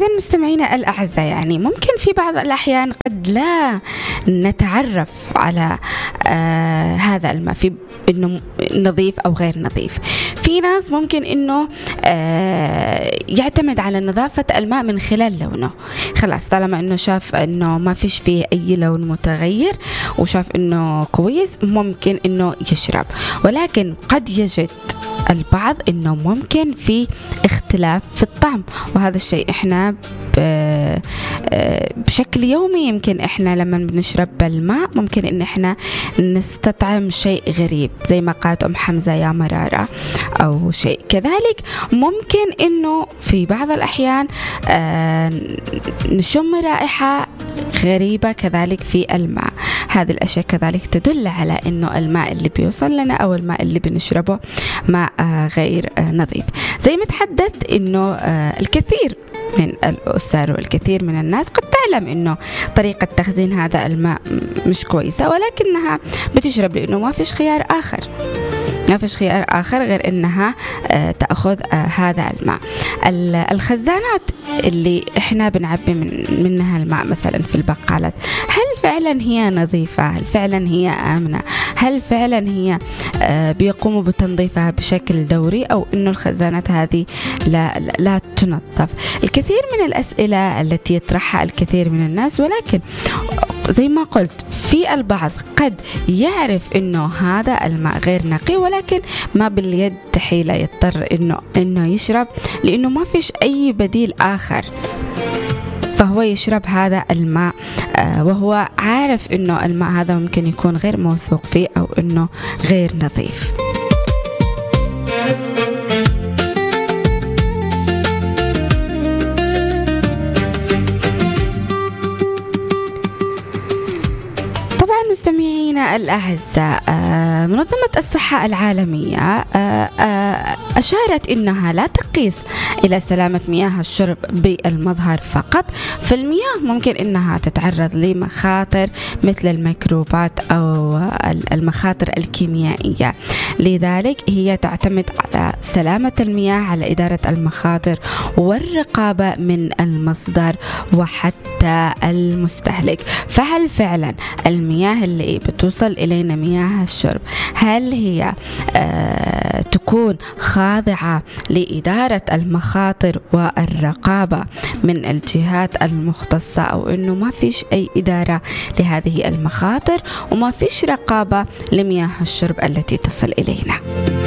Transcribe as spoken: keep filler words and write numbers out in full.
إذا مستمعينا الأعزاء، يعني ممكن في بعض الأحيان قد لا نتعرف على آه هذا الماء في إنه نظيف أو غير نظيف. في ناس ممكن إنه آه يعتمد على نظافة الماء من خلال لونه، خلاص طالما إنه شاف إنه ما فيش فيه أي لون متغير وشاف إنه كويس ممكن إنه يشرب. ولكن قد يجد البعض إنه ممكن في اختلاف في الطعم، وهذا الشيء إحنا بشكل يومي يمكن إحنا لما بنشرب الماء ممكن إن إحنا نستطعم شيء غريب زي ما قالت أم حمزة يا مرارة أو شيء كذلك. ممكن إنه في بعض الأحيان نشم رائحة غريبة كذلك في الماء. هذه الأشياء كذلك تدل على إنه الماء اللي بيوصل لنا أو الماء اللي بنشربه ماء غير نظيف. زي ما تحدثت إنه الكثير من الأسر والكثير من الناس قد تعلم إنه طريقة تخزين هذا الماء مش كويسة، ولكنها بتشرب لأنه ما فيش خيار آخر ما فيش خيار آخر غير إنها تأخذ هذا الماء. الخزانات اللي إحنا بنعبي من منها الماء مثلا في البقالات، هل فعلا هي نظيفة؟ هل فعلا هي آمنة؟ هل فعلا هي بيقوموا بتنظيفها بشكل دوري، أو إنه الخزانات هذه لا, لا تنظف؟ الكثير من الأسئلة التي يطرحها الكثير من الناس، ولكن زي ما قلت في البعض قد يعرف إنه هذا الماء غير نقي، ولكن ما باليد حيلة يضطر إنه إنه يشرب لأنه ما فيش أي بديل آخر، فهو يشرب هذا الماء آه وهو عارف إنه الماء هذا ممكن يكون غير موثوق فيه أو إنه غير نظيف. مستمعينا الأعزاء، منظمة الصحة العالمية أشارت إنها لا تقيس إلى سلامة مياه الشرب بالمظهر فقط، فالمياه ممكن إنها تتعرض لمخاطر مثل الميكروبات أو المخاطر الكيميائية. لذلك هي تعتمد على سلامة المياه، على إدارة المخاطر والرقابة من المصدر وحتى المستهلك. فهل فعلا المياه اللي بتوصل إلينا مياه الشرب هل هي آه تكون خاضعة لإدارة المخاطر والرقابة من الجهات المختصة، أو إنه ما فيش أي إدارة لهذه المخاطر وما فيش رقابة لمياه الشرب التي تصل إلينا؟